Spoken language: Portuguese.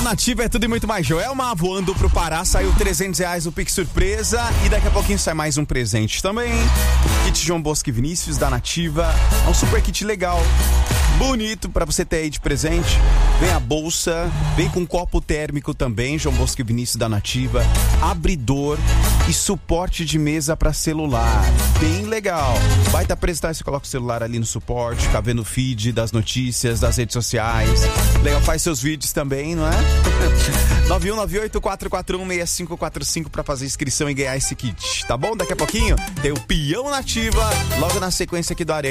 Nativa é tudo e muito mais. Joelma voando pro Pará, saiu R$300 o Pix Surpresa e daqui a pouquinho sai mais um presente também. Kit João Bosco e Vinícius da Nativa, é um super kit legal, bonito pra você ter aí de presente. Vem a bolsa, vem com copo térmico também, João Bosco e Vinícius da Nativa, abridor e suporte de mesa pra celular, bem legal. Vai te apresentar, você coloca o celular ali no suporte, fica vendo o feed das notícias, das redes sociais. Legal, faz seus vídeos também, não é? 9198-441-6545 pra fazer inscrição e ganhar esse kit, tá bom? Daqui a pouquinho tem o Peão Nativa, logo na sequência aqui do Arena.